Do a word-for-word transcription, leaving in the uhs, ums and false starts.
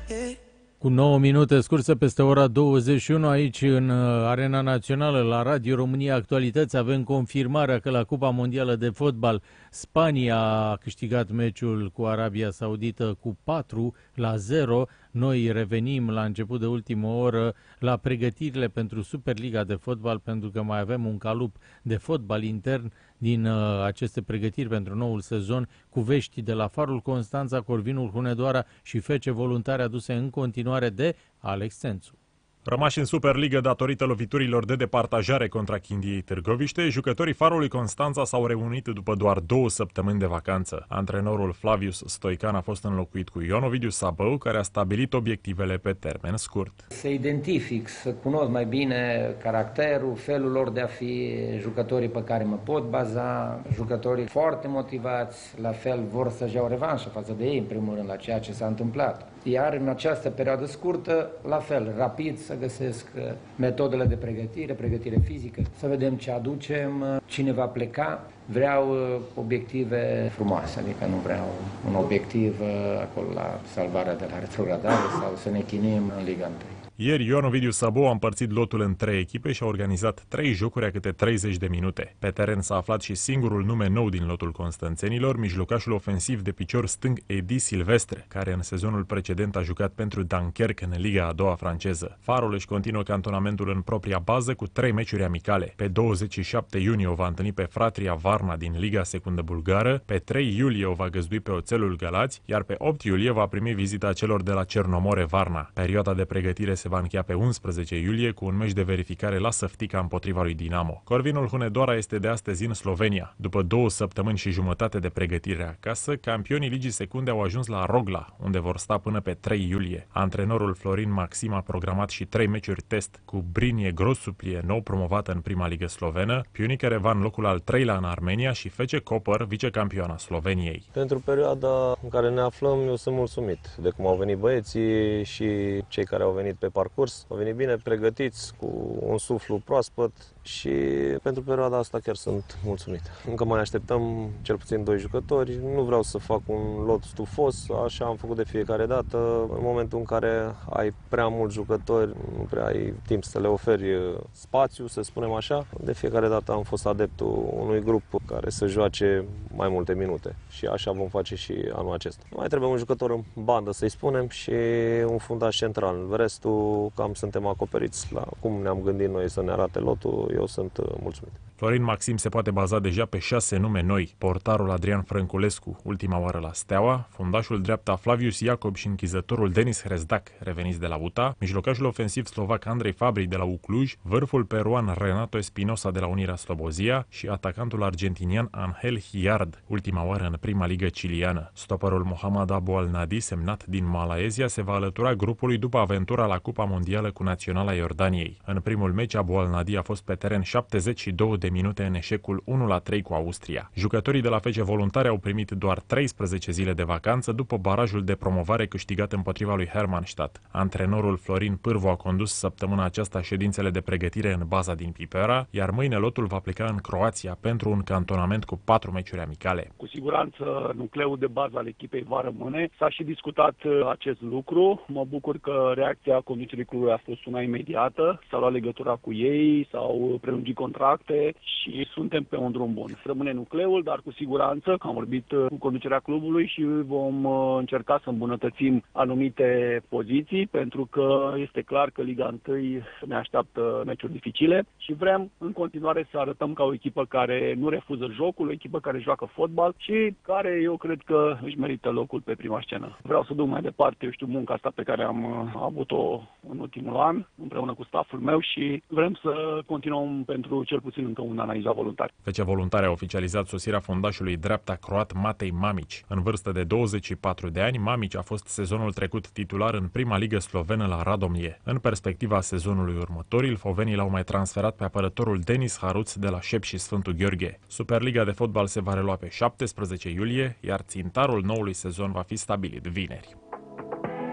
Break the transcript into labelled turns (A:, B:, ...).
A: Cu nouă minute scursă peste ora douăzeci și unu aici în Arena Națională la Radio România Actualități avem confirmarea că la Cupa Mondială de Fotbal Spania a câștigat meciul cu Arabia Saudită cu patru la zero. Noi revenim la început de ultimă oră la pregătirile pentru Superliga de Fotbal, pentru că mai avem un calup de fotbal intern din uh, aceste pregătiri pentru noul sezon, cu vești de la Farul Constanța, Corvinul Hunedoara și F C Voluntari aduse în continuare de Alex Sențu.
B: Rămași în Superligă datorită loviturilor de departajare contra Chindiei Târgoviște, jucătorii Farului Constanța s-au reunit după doar două săptămâni de vacanță. Antrenorul Flavius Stoican a fost înlocuit cu Ion Ovidiu Sabău, care a stabilit obiectivele pe termen scurt.
C: Să identific, să cunosc mai bine caracterul, felul lor de a fi, jucătorii pe care mă pot baza, jucătorii foarte motivați, la fel vor să-și iau revanșă față de ei, în primul rând, la ceea ce s-a întâmplat. Iar în această perioadă scurtă, la fel, rapid, să găsesc metodele de pregătire, pregătire fizică, să vedem ce aducem, cine va pleca. Vreau obiective frumoase, adică nu vreau un obiectiv acolo la salvarea de la retrogradare sau să ne chinim în Liga unu.
B: Ieri, Ion Ovidiu Sabău a împărțit lotul în trei echipe și a organizat trei jocuri a câte treizeci de minute. Pe teren s-a aflat și singurul nume nou din lotul constanțenilor, mijlocașul ofensiv de picior stâng Edi Silvestre, care în sezonul precedent a jucat pentru Dunkerque în Liga a doua franceză. Farul își continuă cantonamentul în propria bază cu trei meciuri amicale. Pe douăzeci și șapte iunie o va întâlni pe Fratria Varna din Liga secundă bulgară, pe trei iulie o va găzdui pe Oțelul Galați, iar pe opt iulie va primi vizita celor de la Cernomore Varna. Perioada de pregătire se va încheia pe unsprezece iulie cu un meci de verificare la Săftica împotriva lui Dinamo. Corvinul Hunedoara este de astăzi în Slovenia. După două săptămâni și jumătate de pregătire acasă, campionii Ligii Secunde au ajuns la Rogla, unde vor sta până pe trei iulie. Antrenorul Florin Maxim a programat și trei meciuri test cu Brinie Grosuplie, nou promovată în prima ligă slovenă, Pionic Erevan locul al treilea în Armenia și F C Koper, vicecampioana Sloveniei.
D: Pentru perioada în care ne aflăm, eu sunt mulțumit de cum au venit băieții și cei care au venit pe parcurs. Au venit bine pregătiți, cu un suflu proaspăt și pentru perioada asta chiar sunt mulțumit. Încă mai așteptăm cel puțin doi jucători. Nu vreau să fac un lot stufos, așa am făcut de fiecare dată. În momentul în care ai prea mulți jucători, nu prea ai timp să le oferi spațiu, să spunem așa. De fiecare dată am fost adeptul unui grup care să joace mai multe minute și așa vom face și anul acesta. Mai trebuie un jucător în bandă, să-i spunem, și un fundaș central. Restul cam suntem acoperiți la cum ne-am gândit noi să ne arate lotul, eu sunt mulțumit.
B: Florin Maxim se poate baza deja pe șase nume noi: portarul Adrian Frânculescu, ultima oară la Steaua, fundașul dreapta Flavius Iacob și închizătorul Denis Hrezdac, reveniți de la U T A, mijlocașul ofensiv slovac Andrei Fabri de la U Cluj, vârful peruan Renato Espinosa de la Unirea Slobozia și atacantul argentinian Angel Hiard, ultima oară în prima ligă ciliană. Stopperul Mohamed Abu Al-Nadi, semnat din Malaezia, se va alătura grupului după aventura la Cupa Mondială cu Naționala Iordaniei. În primul meci, Abu Al-Nadi a fost pe teren șaptezeci și două de minute în eșecul unu la trei cu Austria. Jucătorii de la F C Voluntari au primit doar treisprezece zile de vacanță după barajul de promovare câștigat împotriva lui Hermannstadt. Antrenorul Florin Pârvu a condus săptămâna aceasta ședințele de pregătire în baza din Pipera, iar mâine lotul va pleca în Croația pentru un cantonament cu patru meciuri amicale.
E: Cu siguranță nucleul de bază al echipei va rămâne. S-a și discutat acest lucru. Mă bucur că reacția conducerii clubului a fost una imediată. S-a luat legătura cu ei, s-au prelungit contracte și suntem pe un drum bun. Rămâne nucleul, dar cu siguranță am vorbit cu conducerea clubului și vom încerca să îmbunătățim anumite poziții, pentru că este clar că Liga unu ne așteaptă meciuri dificile și vrem în continuare să arătăm ca o echipă care nu refuză jocul, o echipă care joacă fotbal și care eu cred că își merită locul pe prima scenă. Vreau să duc mai departe, eu știu, munca asta pe care am avut-o în ultimul an împreună cu stafful meu și vrem să continuăm pentru cel puțin încă un an aici la Voluntari.
B: F C Voluntari a oficializat sosirea fundașului dreapta croat Matei Mamici. În vârstă de douăzeci și patru de ani, Mamici a fost sezonul trecut titular în prima ligă slovenă la Radomlje. În perspectiva sezonului următor, ilfovenii l-au mai transferat pe apărătorul Denis Haruț de la Șep și Sfântul Gheorghe. Superliga de fotbal se va relua pe șaptesprezece iulie, iar țintarul noului sezon va fi stabilit vineri.